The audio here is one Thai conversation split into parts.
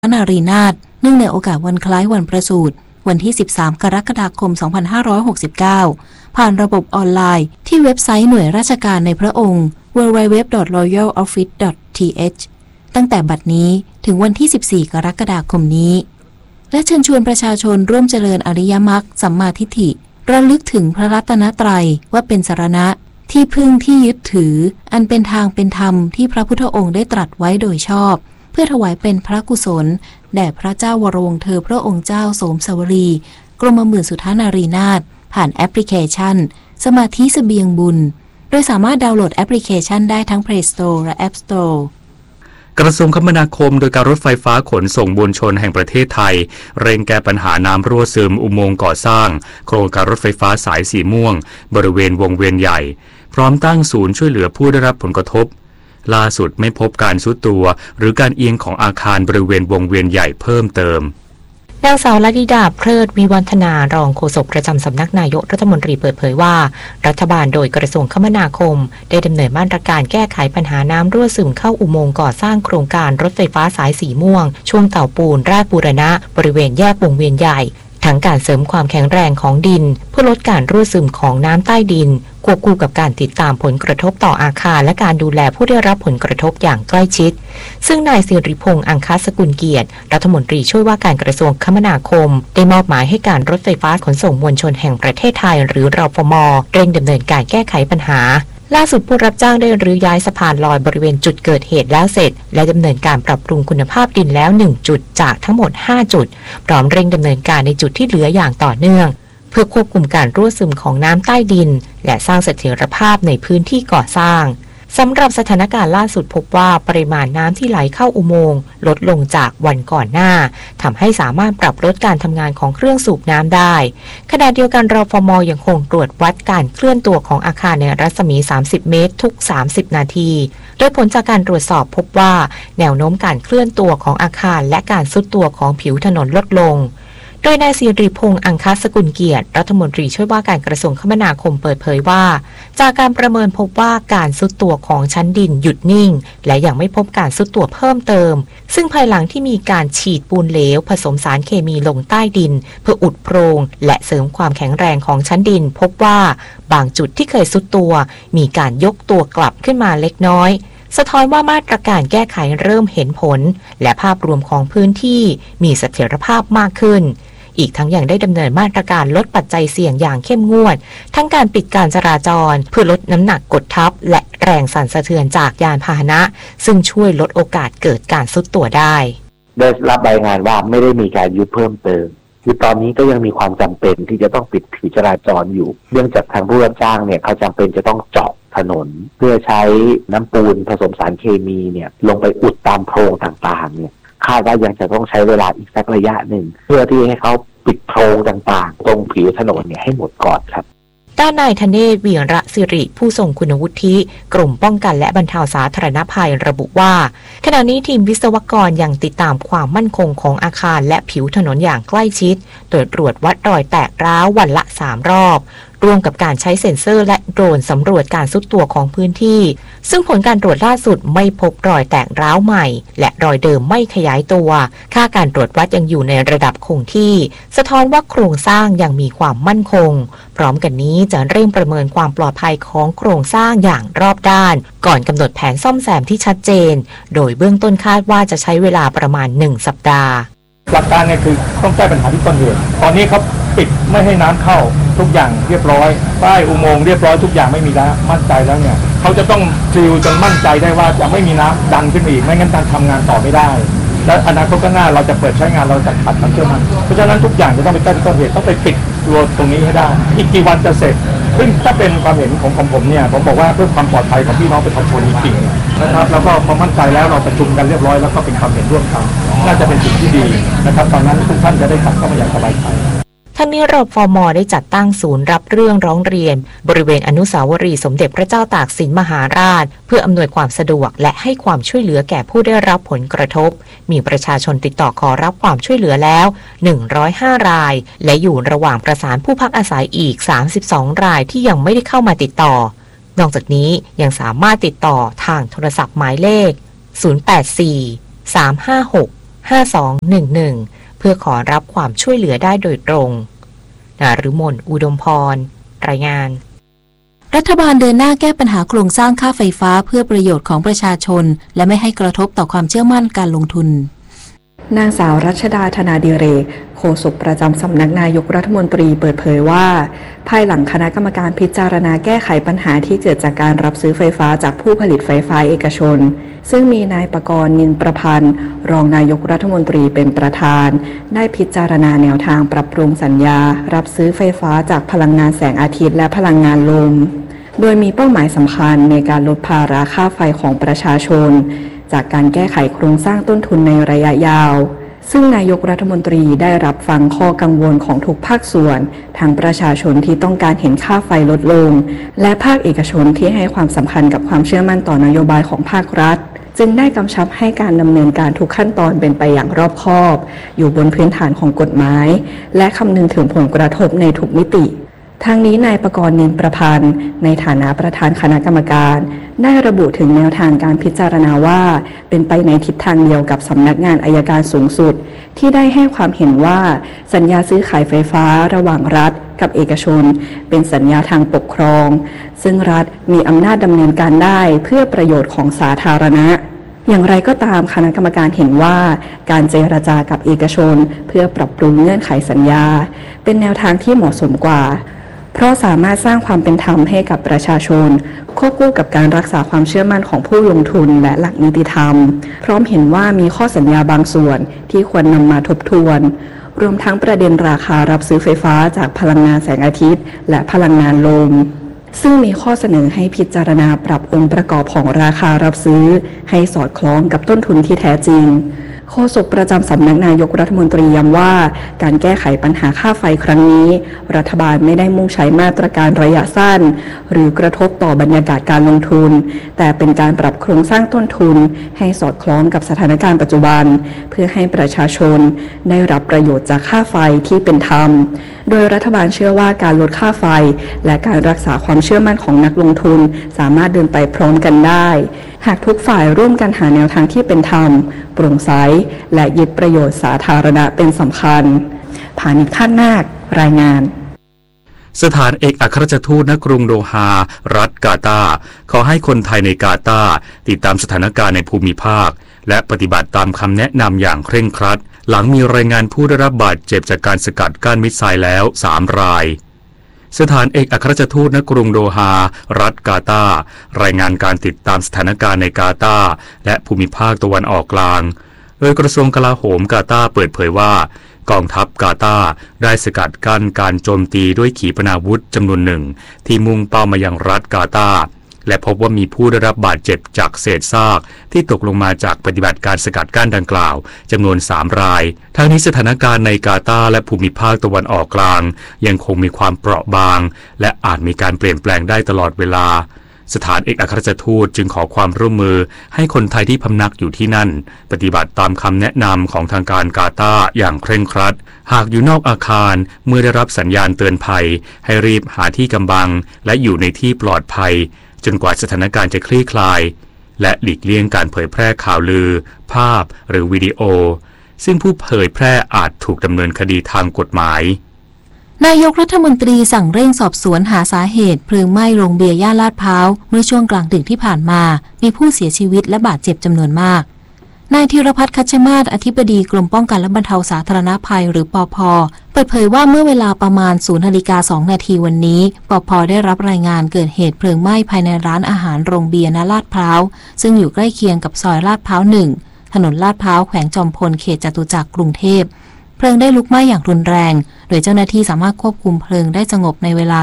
นารีนาถเนื่องในโอกาสวันคล้ายวันประสูติวันที่ 13 กรกฎาคม 2569 ผ่านระบบออนไลน์ที่เว็บไซต์หน่วยราชการในพระองค์ www.royaloffice.th ตั้งแต่บัดนี้ถึงวันที่ 14 กรกฎาคมนี้และเชิญชวนประชาชนร่วมเจริญอริยมรรคสัมมาทิฏฐิระลึกถึงพระรัตนตรัยว่าเป็นสรณะที่พึ่งที่ยึดถืออันเป็นทางเป็นธรรมที่พระพุทธองค์ได้ตรัสไว้โดยชอบเพื่อถวายเป็นพระกุศลแด่พระเจ้าวรวงศ์เธอพระองค์เจ้าโสมสวรีกรมหมื่นสุทธานารีนาถผ่านแอปพลิเคชันสมาธิเสบียงบุญโดยสามารถดาวน์โหลดแอปพลิเคชันได้ทั้ง Play Store และ App Store กระทรวงคมนาคมโดยการรถไฟฟ้าขนส่งมวลชนแห่งประเทศไทยเร่งแก้ปัญหาน้ำรั่วซึมอุโมงค์ก่อสร้างโครงการรถไฟฟ้าสายสีม่วงบริเวณวงเวียนใหญ่พร้อมตั้งศูนย์ช่วยเหลือผู้ได้รับผลกระทบล่าสุดไม่พบการทรุดตัวหรือการเอียงของอาคารบริเวณวงเวียนใหญ่เพิ่มเติมนางสาวลัดดาเพลิดวิวัฒนารองโฆษกประจำสำนักนายกรัฐมนตรีเปิดเผยว่ารัฐบาลโดยกระทรวงคมนาคมได้ดำเนินมาตรการแก้ไขปัญหาน้ำรั่วซึมเข้าอุโมงค์ก่อสร้างโครงการรถไฟฟ้าสายสีม่วงช่วงเต่าปูนราชบูรณะบริเวณแยกวงเวียนใหญ่ทั้งการเสริมความแข็งแรงของดินเพื่อลดการรั่วซึมของน้ำใต้ดินควบคู่กับการติดตามผลกระทบต่ออาคารและการดูแลผู้ได้รับผลกระทบอย่างใกล้ชิดซึ่งนายสิริพงษ์อังคสกุลเกียรติรัฐมนตรีช่วยว่าการกระทรวงคมนาคมได้มอบหมายให้การรถไฟฟ้าขนส่งมวลชนแห่งประเทศไทยหรือรฟม.เร่งดำเนินการแก้ไขปัญหาล่าสุดผู้รับจ้างได้รื้อย้ายสะพานลอยบริเวณจุดเกิดเหตุแล้วเสร็จและดำเนินการปรับปรุงคุณภาพดินแล้ว1จุดจากทั้งหมด5จุดพร้อมเร่งดำเนินการในจุดที่เหลืออย่างต่อเนื่องเพื่อควบคุมการรั่วซึมของน้ำใต้ดินและสร้างเสถียรภาพในพื้นที่ก่อสร้างสำหรับสถานการณ์ล่าสุดพบว่าปริมาณน้ำที่ไหลเข้าอุโมงค์ลดลงจากวันก่อนหน้าทำให้สามารถปรับลดการทำงานของเครื่องสูบน้ำได้ขณะเดียวกันรฟม.ยังคงตรวจวัดการเคลื่อนตัวของอาคารในรัศมี30เมตรทุก30นาทีโดยผลจากการตรวจสอบพบว่าแนวโน้มการเคลื่อนตัวของอาคารและการทรุดตัวของผิวถนนลดลงโดยนายสิริพงษ์อังคสกุลเกียรติรัฐมนตรีช่วยว่าการกระทรวงคมนาคมเปิดเผยว่าจากการประเมินพบว่าการทรุดตัวของชั้นดินหยุดนิ่งและยังไม่พบการทรุดตัวเพิ่มเติมซึ่งภายหลังที่มีการฉีดปูนเหลวผสมสารเคมีลงใต้ดินเพื่ออุดโพรงและเสริมความแข็งแรงของชั้นดินพบว่าบางจุดที่เคยทรุดตัวมีการยกตัวกลับขึ้นมาเล็กน้อยสะท้อนว่ามาตรการแก้ไขเริ่มเห็นผลและภาพรวมของพื้นที่มีเสถียรภาพมากขึ้นอีกทั้งยังได้ดำเนินมาตรการลดปัจจัยเสี่ยงอย่างเข้มงวดทั้งการปิดการจราจรเพื่อลดน้ำหนักกดทับและแรงสั่นสะเทือนจากยานพาหนะซึ่งช่วยลดโอกาสเกิดการทรุดตัวได้ได้รับรายงานว่าไม่ได้มีการยุบเพิ่มเติมคือตอนนี้ก็ยังมีความจำเป็นที่จะต้องปิดผิวจราจรอยู่เนื่องจากทางผู้รับจ้างเนี่ยเขาจำเป็นจะต้องเจาะถนนเพื่อใช้น้ำปูนผสมสารเคมีเนี่ยลงไปอุดตามโพรงต่างๆเนี่ยคาดว่ายังจะต้องใช้เวลาอีกสักระยะหนึ่งเพื่อที่ให้เขาปิดโพรงต่างๆตรงผิวถนนเนี่ยให้หมดก่อนครับด้านนายธเนศ วีระศิริผู้ทรงคุณวุฒิกรมป้องกันและบรรเทาสาธารณภัยระบุว่าขณะนี้ทีมวิศวกรยังติดตามความมั่นคงของอาคารและผิวถนนอย่างใกล้ชิดโดยตรวจวัดรอยแตกร้าววันละ3รอบร่วมกับการใช้เซ็นเซอร์และโดรนสำรวจการทรุดตัวของพื้นที่ซึ่งผลการตรวจล่าสุดไม่พบรอยแตกร้าวใหม่และรอยเดิมไม่ขยายตัวค่าการตรวจวัดยังอยู่ในระดับคงที่สะท้อนว่าโครงสร้างยังมีความมั่นคงพร้อมกันนี้จะเร่งประเมินความปลอดภัยของโครงสร้างอย่างรอบด้านก่อนกำหนดแผนซ่อมแซมที่ชัดเจนโดยเบื้องต้นคาดว่าจะใช้เวลาประมาณ1สัปดาห์หลักการเนี่ยคือต้องแก้ปัญหาที่ต้นเหตุตอนนี้เขาปิดไม่ให้น้ำเข้าทุกอย่างเรียบร้อยป้ายอุโมงค์เรียบร้อยทุกอย่างไม่มีแล้วมั่นใจแล้วเนี่ยเขาจะต้องซีลจนมั่นใจได้ว่าจะไม่มีน้ำดันขึ้นอีกไม่งั้นการทำงานต่อไม่ได้และอนาคตข้างหน้าเราจะเปิดใช้งานเราจะตัดมันเชื่อมันเพราะฉะนั้นทุกอย่างจะต้องไปแก้ที่ต้นเหตุต้องไปปิดตัวตรงนี้ให้ได้อีกกี่วันจะเสร็จซึ่งถ้าเป็นความเห็นของผมเนี่ยผมบอกว่าเพื่อความปลอดภัยของพี่น้องประชาชนจริงๆนะครับแล้วก็พอมั่นใจแล้วเราประชุมกันเรียบร้อยแล้วก็เป็นความเห็นร่วมกันน่าจะเป็นสิ่งที่ดีนะครับตอนนั้นทุกท่านจะได้กลับเข้ามาอย่างสบายใจทั้งนี้รฟม.ได้จัดตั้งศูนย์รับเรื่องร้องเรียนบริเวณอนุสาวรีย์สมเด็จพระเจ้าตากสินมหาราชเพื่ออำนวยความสะดวกและให้ความช่วยเหลือแก่ผู้ได้รับผลกระทบมีประชาชนติดต่อขอรับความช่วยเหลือแล้ว105รายและอยู่ระหว่างประสานผู้พักอาศัยอีก32รายที่ยังไม่ได้เข้ามาติดต่อนอกจากนี้ยังสามารถติดต่อทางโทรศัพท์หมายเลข084 356 5211เพื่อขอรับความช่วยเหลือได้โดยตรงนฤมลอุดมพรรายงานรัฐบาลเดินหน้าแก้ปัญหาโครงสร้างค่าไฟฟ้าเพื่อประโยชน์ของประชาชนและไม่ให้กระทบต่อความเชื่อมั่นการลงทุนนางสาวรัชดาธนาดิเรกโฆษกประจำสำนักนายกรัฐมนตรีเปิดเผยว่าภายหลังคณะกรรมการพิจารณาแก้ไขปัญหาที่เกิดจากการรับซื้อไฟฟ้าจากผู้ผลิตไฟฟ้าเอกชนซึ่งมีนายปกรณ์ นินประพันธ์รองนายกรัฐมนตรีเป็นประธานได้พิจารณาแนวทางปรับปรุงสัญญารับซื้อไฟฟ้าจากพลังงานแสงอาทิตย์และพลังงานลมโดยมีเป้าหมายสำคัญในการลดภาระค่าไฟของประชาชนจากการแก้ไขโครงสร้างต้นทุนในระยะยาวซึ่งนายกรัฐมนตรีได้รับฟังข้อกังวลของทุกภาคส่วนทั้งประชาชนที่ต้องการเห็นค่าไฟลดลงและภาคเอกชนที่ให้ความสำคัญกับความเชื่อมั่นต่อนโยบายของภาครัฐจึงได้กำชับให้การดำเนินการทุกขั้นตอนเป็นไปอย่างรอบคอบอยู่บนพื้นฐานของกฎหมายและคำนึงถึงผลกระทบในทุกมิติทั้งนี้นายปกรณ์ นินประพันธ์ในฐานะประธานคณะกรรมการได้ระบุถึงแนวทางการพิจารณาว่าเป็นไปในทิศทางเดียวกับสำนักงานอัยการสูงสุดที่ได้ให้ความเห็นว่าสัญญาซื้อขายไฟฟ้าระหว่างรัฐกับเอกชนเป็นสัญญาทางปกครองซึ่งรัฐมีอำนาจดำเนินการได้เพื่อประโยชน์ของสาธารณะอย่างไรก็ตามคณะกรรมการเห็นว่าการเจรจากับเอกชนเพื่อปรับปรุงเงื่อนไขสัญญาเป็นแนวทางที่เหมาะสมกว่าเพราะสามารถสร้างความเป็นธรรมให้กับประชาชนควบคู่กับการรักษาความเชื่อมั่นของผู้ลงทุนและหลักนิติธรรมพร้อมเห็นว่ามีข้อสัญญาบางส่วนที่ควรนำมาทบทวนรวมทั้งประเด็นราคารับซื้อไฟฟ้าจากพลังงานแสงอาทิตย์และพลังงานลมซึ่งมีข้อเสนอให้พิจารณาปรับองค์ประกอบของราคารับซื้อให้สอดคล้องกับต้นทุนที่แท้จริงโฆษกประจำสำนักนายกรัฐมนตรีย้ำว่าการแก้ไขปัญหาค่าไฟครั้งนี้รัฐบาลไม่ได้มุ่งใช้มาตรการระยะสั้นหรือกระทบต่อบรรยากาศการลงทุนแต่เป็นการปรับโครงสร้างต้นทุนให้สอดคล้องกับสถานการณ์ปัจจุบันเพื่อให้ประชาชนได้รับประโยชน์จากค่าไฟที่เป็นธรรมโดยรัฐบาลเชื่อว่าการลดค่าไฟและการรักษาความเชื่อมั่นของนักลงทุนสามารถเดินไปพร้อมกันได้หากทุกฝ่ายร่วมกันหาแนวทางที่เป็นธรรมโปร่งใสและยึดประโยชน์สาธารณะเป็นสำคัญผานิช คาดนาครายงานสถานเอกอัครราชทูตณกรุงโดฮารัฐกาตาร์ขอให้คนไทยในกาตาร์ติดตามสถานการณ์ในภูมิภาคและปฏิบัติตามคำแนะนำอย่างเคร่งครัดหลังมีรายงานผู้ได้รับบาดเจ็บจากการสกัดกั้นมิสไซล์แล้ว3 รายสถานเอกอัครราชทูตณกรุงโดฮารัฐกาตาร์รายงานการติดตามสถานการณ์ในกาตาร์และภูมิภาคตะวันออกกลางโดยกระทรวงกลาโหมกาตาร์เปิดเผยว่ากองทัพกาตาร์ได้สกัดกั้นการโจมตีด้วยขีปนาวุธจำนวนหนึ่งที่มุ่งเป้ามายังรัฐกาตาร์และพบว่ามีผู้ได้รับบาดเจ็บจากเศษซากที่ตกลงมาจากปฏิบัติการสกัดกั้นดังกล่าวจำนวน3 รายทั้งนี้สถานการณ์ในกาตาร์และภูมิภาคตะวันออกกลางยังคงมีความเปราะบางและอาจมีการเปลี่ยนแปลงได้ตลอดเวลาสถานเอกอัครราชทูตจึงขอความร่วมมือให้คนไทยที่พำนักอยู่ที่นั่นปฏิบัติตามคำแนะนำของทางการกาตาร์อย่างเคร่งครัดหากอยู่นอกอาคารเมื่อได้รับสัญญาณเตือนภัยให้รีบหาที่กำบังและอยู่ในที่ปลอดภัยจนกว่าสถานการณ์จะคลี่คลายและหลีกเลี่ยงการเผยแพร่ข่าวลือภาพหรือวิดีโอซึ่งผู้เผยแพร่อาจถูกดำเนินคดีทางกฎหมายนายกรัฐมนตรีสั่งเร่งสอบสวนหาสาเหตุเพลิงไหม้โรงเบียร์ย่านลาดพร้าวเมื่อช่วงกลางดึกที่ผ่านมามีผู้เสียชีวิตและบาดเจ็บจำนวนมากนายธีรพัฒน์ คัชมาศอธิบดีกรมป้องกันและบรรเทาสาธารณภัยหรือปภ.เปิดเผยว่าเมื่อเวลาประมาณ 0:02 นาทีวันนี้ปภ.ได้รับรายงานเกิดเหตุเพลิงไหม้ภายในร้านอาหารโรงเบียร์ณลาดพร้าวซึ่งอยู่ใกล้เคียงกับซอยลาดพร้าว 1ถนนลาดพร้าวแขวงจอมพลเขตจตุจักรกรุงเทพเพลิงได้ลุกไหม้อย่างรุนแรงโดยเจ้าหน้าที่สามารถควบคุมเพลิงได้สงบในเวลา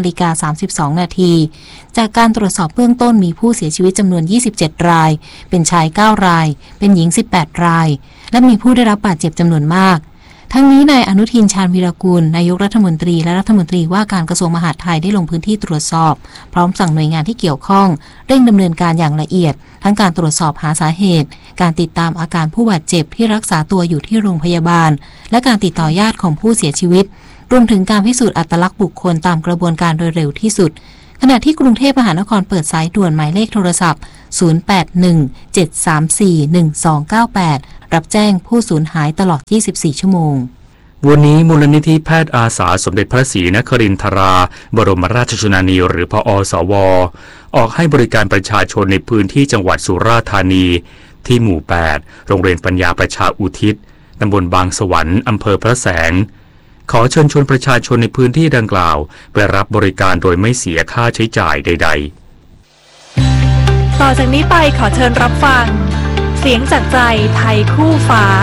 0:32 นาทีจากการตรวจสอบเบื้องต้นมีผู้เสียชีวิตจำนวน27 รายเป็นชาย9 รายเป็นหญิง18 รายและมีผู้ได้รับบาดเจ็บจำนวนมากทั้งนี้นายอนุทินชาญวีรกูลนายกรัฐมนตรีและรัฐมนตรีว่าการกระทรวงมหาดไทยได้ลงพื้นที่ตรวจสอบพร้อมสั่งหน่วยงานที่เกี่ยวข้องเร่งดำเนินการอย่างละเอียดทั้งการตรวจสอบหาสาเหตุการติดตามอาการผู้บาดเจ็บที่รักษาตัวอยู่ที่โรงพยาบาลและการติดต่อญาติของผู้เสียชีวิตรวมถึงการพิสูจน์อัตลักษณ์บุคคลตามกระบวนการโดยเร็วที่สุดขณะที่กรุงเทพมหานครเปิดสายด่วนหมายเลขโทรศัพท์ 0817341298 รับแจ้งผู้สูญหายตลอด 24 ชั่วโมงวันนี้มูลนิธิแพทย์อาสาสมเด็จพระศรีนครินทราบรมราชชนนีหรือพอสวออกให้บริการประชาชนในพื้นที่จังหวัดสุราษฎร์ธานีที่หมู่ 8 โรงเรียนปัญญาประชาอุทิศตำบลบางสวรรค์อำเภอพระแสงขอเชิญชวนประชาชนในพื้นที่ดังกล่าวไปรับบริการโดยไม่เสียค่าใช้จ่ายใดๆต่อจากนี้ไปขอเชิญรับฟังเสียงจากใจไทยคู่ฟ้า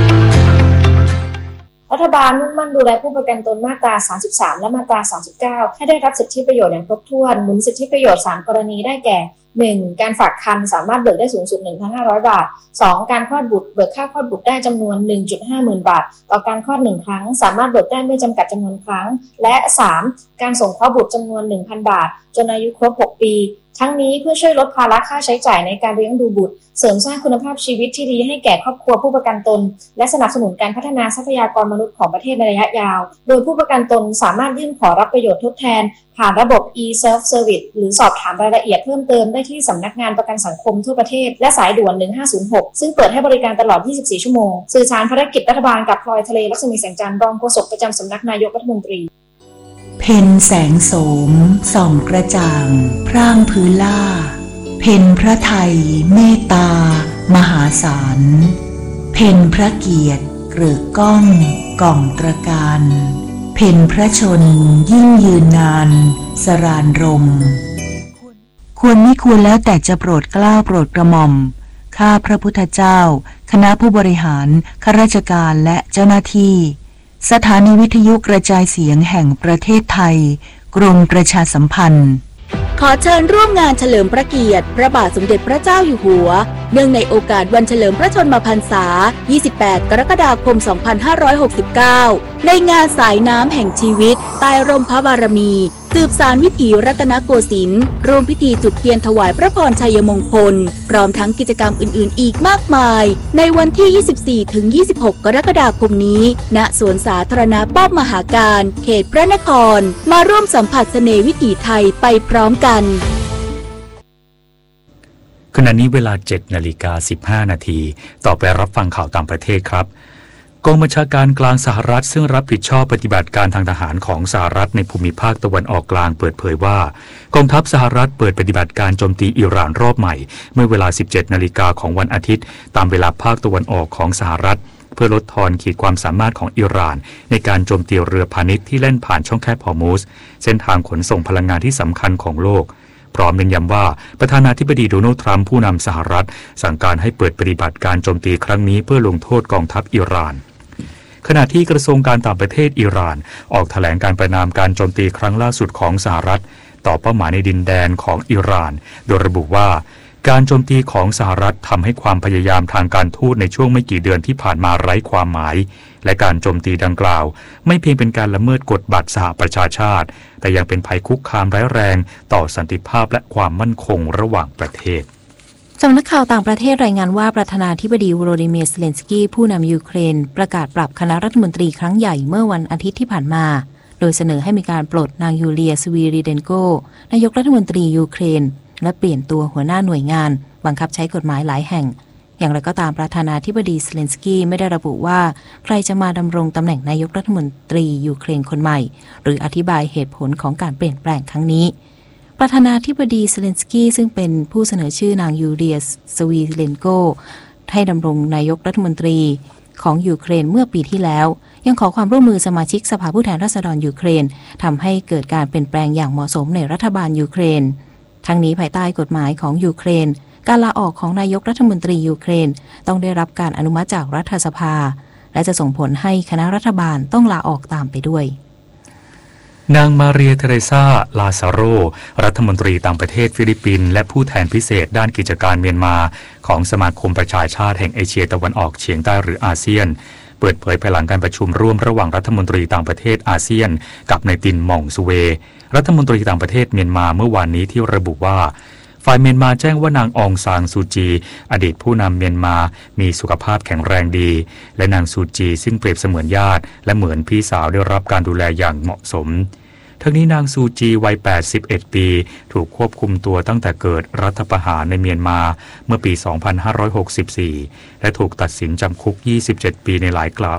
รัฐบาลมุ่งมั่นดูแลผู้ประกันตนมาตรา 33 และมาตรา 39 ให้ได้รับสิทธิประโยชน์อย่างครบถ้วนหมุนสิทธิประโยชน์ 3 กรณีได้แก่ 1. การฝากครรภ์สามารถเบิกได้สูงสุด 1,500 บาท 2. การคลอดบุตรเบิกค่าคลอดบุตรได้จำนวน 1.5 หมื่นบาทต่อการคลอด1ครั้งสามารถเบิกได้ไม่จำกัดจำนวนครั้งและ 3. การส่งเคราะห์บุตรจำนวน 1,000 บาทจนอายุครบ 6 ปีทั้งนี้เพื่อช่วยลดภาระค่าใช้จ่ายในการเลี้ยงดูบุตรเสริมสร้างคุณภาพชีวิตที่ดีให้แก่ครอบครัวผู้ประกันตนและสนับสนุนการพัฒนาทรัพยากรมนุษย์ของประเทศในระยะยาวโดยผู้ประกันตนสามารถยื่นขอรับประโยชน์ทดแทนผ่านระบบ e-self service หรือสอบถามรายละเอียดเพิ่มเติมได้ที่สำนักงานประกันสังคมทั่วประเทศและสายด่วน 1506 ซึ่งเปิดให้บริการตลอด 24 ชั่วโมงสื่อสารภารกิจรัฐบาลกับพลอยทะเลลักษมีแสงจันทร์รองโฆษกประจำสำนักนายกรัฐมนตรีเพ็ญแสงโสมส่องกระจ่างพร่างพื้นล่าเพ็ญพระไทยเมตตามหาศาลเพ็ญพระเกียรติเกริกก้องก่องตระการเพ็ญพระชนยิ่งยืนนานสรานรมควรไม่ควรแล้วแต่จะโปรดเกล้าโปรดกระหม่อมข้าพระพุทธเจ้าคณะผู้บริหารข้าราชการและเจ้าหน้าที่สถานีวิทยุกระจายเสียงแห่งประเทศไทยกรมประชาสัมพันธ์ขอเชิญร่วมงานเฉลิมพระเกียรติพระบาทสมเด็จพระเจ้าอยู่หัวเนื่องในโอกาสวันเฉลิมพระชนมพรรษา 28 กรกฎาคม 2569 ในงานสายน้ำแห่งชีวิตใต้ร่มพระบารมีสืบสานวิถีรัตนโกสินทร์ร่วมพิธีจุดเทียนถวายพระพรชัยมงคลพร้อมทั้งกิจกรรมอื่นๆอีกมากมายในวันที่ 24-26 กรกฎาคมนี้ณสวนสาธารณะป้อมมหาการเขตพระนครมาร่วมสัมผัสเสน่ห์วิถีไทยไปพร้อมกันขณะนี้เวลา 7:15 นาทีต่อไปรับฟังข่าวต่างประเทศครับกองบัญชาการกลางสหรัฐซึ่งรับผิดชอบปฏิบัติการทางทหารของสหรัฐในภูมิภาคตะวันออกกลางเปิดเผยว่ากองทัพสหรัฐเปิดปฏิบัติการโจมตีอิหร่านรอบใหม่เมื่อเวลา 17 นาฬิกาของวันอาทิตย์ตามเวลาภาคตะวันออกของสหรัฐเพื่อลดทอนขีดความสามารถของอิหร่านในการโจมตีเรือพาณิชย์ที่แล่นผ่านช่องแคบฮอร์มุซเส้นทางขนส่งพลังงานที่สำคัญของโลกพร้อมเน้นย้ำว่าประธานาธิบดีโดนัลด์ทรัมป์ผู้นำสหรัฐสั่งการให้เปิดปฏิบัติการโจมตีครั้งนี้เพื่อลงโทษกองทัพอิหร่านขณะที่กระทรวงการต่างประเทศอิหร่านออกแถลงการประณามการโจมตีครั้งล่าสุดของสหรัฐต่อเป้าหมายในดินแดนของอิหร่านโดยระบุว่าการโจมตีของสหรัฐทำให้ความพยายามทางการทูตในช่วงไม่กี่เดือนที่ผ่านมาไร้ความหมายและการโจมตีดังกล่าวไม่เพียงเป็นการละเมิดกฎบัตรสหประชาชาติแต่ยังเป็นภัยคุกคามร้ายแรงต่อสันติภาพและความมั่นคงระหว่างประเทศสำนักข่าวต่างประเทศรายงานว่าประธานาธิบดีโวโลดิเมียร์ เซเลนสกี้ผู้นำยูเครนประกาศปรับคณะรัฐมนตรีครั้งใหญ่เมื่อวันอาทิตย์ที่ผ่านมาโดยเสนอให้มีการปลดนางยูเลีย สวีรีเดนโกนายกรัฐมนตรียูเครนและเปลี่ยนตัวหัวหน้าหน่วยงานบังคับใช้กฎหมายหลายแห่งอย่างไรก็ตามประธานาธิบดีเซเลนสกี้ไม่ได้ระบุว่าใครจะมาดำรงตำแหน่งนายกรัฐมนตรียูเครนคนใหม่หรืออธิบายเหตุผลของการเปลี่ยนแปลงครั้งนี้ประธานาธิบดีเซเลนสกี้ซึ่งเป็นผู้เสนอชื่อนางยูเลีย สวีเลนโกให้ดำรงนายกรัฐมนตรีของยูเครนเมื่อปีที่แล้วยังขอความร่วมมือสมาชิกสภาผู้แทนราษฎรยูเครนทำให้เกิดการเปลี่ยนแปลงอย่างเหมาะสมในรัฐบาลยูเครนทั้งนี้ภายใต้กฎหมายของยูเครนการลาออกของนายกรัฐมนตรียูเครนต้องได้รับการอนุมัติจากรัฐสภาและจะส่งผลให้คณะรัฐบาลต้องลาออกตามไปด้วยนางมาเรียเทเรซา ลาซาโรรัฐมนตรีต่างประเทศฟิลิปปินส์และผู้แทนพิเศษด้านกิจการเมียนมาของสมาคมประชาชาติแห่งเอเชียตะวันออกเฉียงใต้หรืออาเซียนเปิดเผยภายหลังการประชุมร่วมระหว่างรัฐมนตรีต่างประเทศอาเซียนกับนายตินหม่องสุเวรัฐมนตรีต่างประเทศเมียนมาเมื่อวานนี้ที่ระบุว่าฝ่ายเมียนมาแจ้งว่านางองซานซูจีอดีตผู้นำเมียนมามีสุขภาพแข็งแรงดีและนางซูจีซึ่งเปรียบเสมือนญาติและเหมือนพี่สาวได้รับการดูแลอย่างเหมาะสมทั้งนี้นางซูจีวัย81ปีถูกควบคุมตัวตั้งแต่เกิดรัฐประหารในเมียนมาเมื่อปี2564และถูกตัดสินจำคุก27ปีในหลาย